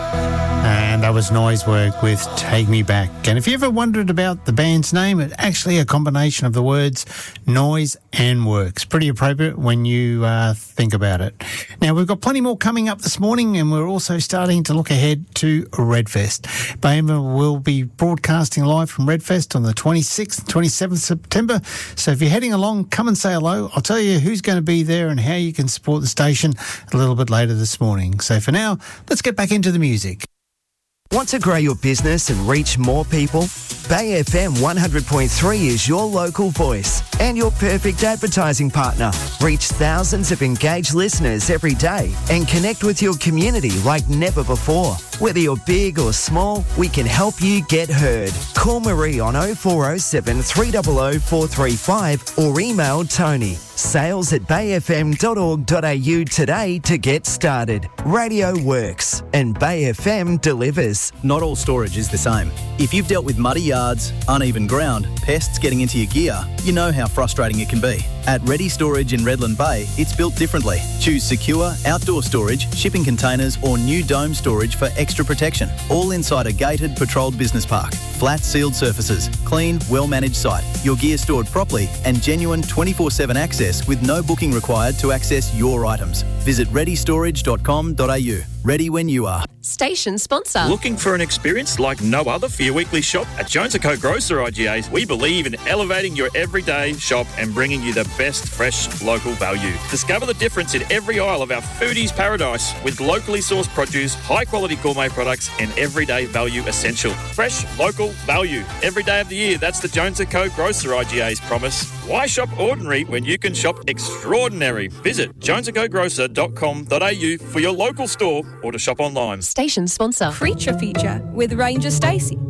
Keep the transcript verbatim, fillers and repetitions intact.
And that was Noisework with Take Me Back. And if you ever wondered about the band's name, it's actually a combination of the words noise and works. Pretty appropriate when you uh, think about it. Now, we've got plenty more coming up this morning, and we're also starting to look ahead to Redfest. B A M A will be broadcasting live from Redfest on the twenty-sixth and twenty-seventh of September. So if you're heading along, come and say hello. I'll tell you who's going to be there and how you can support the station a little bit later this morning. So for now, let's get back into the music. Want to grow your business and reach more people? Bay F M one hundred point three is your local voice and your perfect advertising partner. Reach thousands of engaged listeners every day and connect with your community like never before. Whether you're big or small, we can help you get heard. Call Marie on oh four oh seven, three hundred, four three five or email Tony. Sales at bay f m dot org dot a u today to get started. Radio works and Bay F M delivers. Not all storage is the same. If you've dealt with muddy yards, uneven ground, pests getting into your gear, you know how frustrating it can be. At Ready Storage in Redland Bay, it's built differently. Choose secure, outdoor storage, shipping containers or new dome storage for extra protection. All inside a gated, patrolled business park. Flat sealed surfaces, clean, well-managed site, your gear stored properly and genuine twenty-four seven access with no booking required to access your items. Visit ready storage dot com dot a u. Ready when you are. Station sponsor. Looking for an experience like no other for your weekly shop? At Jones and Co Grocer I G A, we believe in elevating your everyday shop and bringing you the best fresh local value. Discover the difference in every aisle of our foodies paradise with locally sourced produce, high quality gourmet products and everyday value essential. Fresh local value every day of the year. That's the Jones and Co Grocer I G A's promise. Why shop ordinary when you can shop extraordinary? Visit jones and co grocer dot com dot a u for your local store or to shop online. Station sponsor. Creature Feature with Ranger Stacey.